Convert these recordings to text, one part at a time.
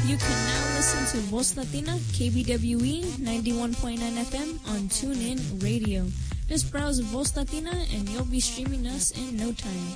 You can now listen to Voz Latina, KBWE 91.9 FM on TuneIn Radio. Just browse Voz Latina and you'll be streaming us in no time.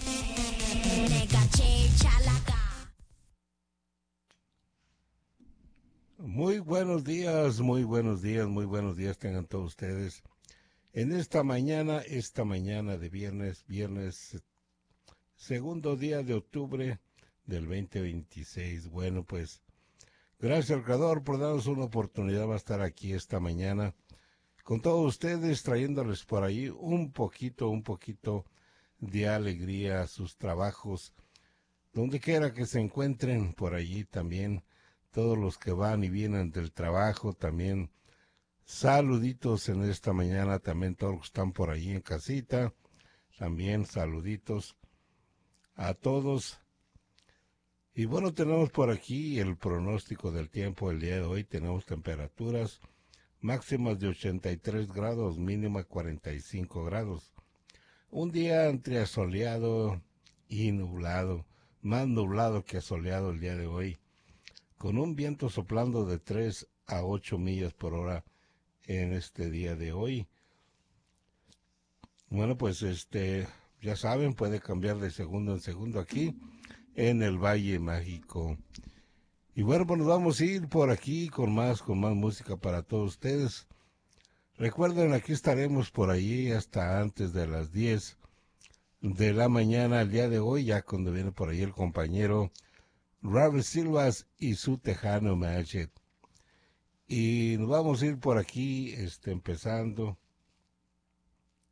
Muy buenos días, muy buenos días, muy buenos días tengan todos ustedes. En esta mañana de viernes, segundo día de octubre del 2026. Bueno, pues, gracias al Creador por darnos una oportunidad. Va a estar aquí esta mañana con todos ustedes, trayéndoles por ahí un poquito de alegría a sus trabajos, donde quiera que se encuentren por allí también. Todos los que van y vienen del trabajo, también saluditos en esta mañana, también todos los que están por allí en casita, también saluditos a todos. Y bueno, tenemos por aquí el pronóstico del tiempo el día de hoy. Tenemos temperaturas máximas de 83 grados, mínima 45 grados. Un día entre soleado y nublado, más nublado que soleado el día de hoy, con un viento soplando de 3 a 8 millas por hora en este día de hoy. Bueno, pues ya saben, puede cambiar de segundo en segundo aquí en el Valle Mágico. Y bueno, pues nos vamos a ir por aquí con más música para todos ustedes. Recuerden, aquí estaremos por allí hasta antes de las 10 de la mañana el día de hoy, ya cuando viene por ahí el compañero Robert Silvas y su Tejano Magic. Y nos vamos a ir por aquí, empezando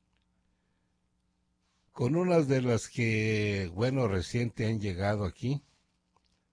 con unas de las que, bueno, reciente han llegado aquí.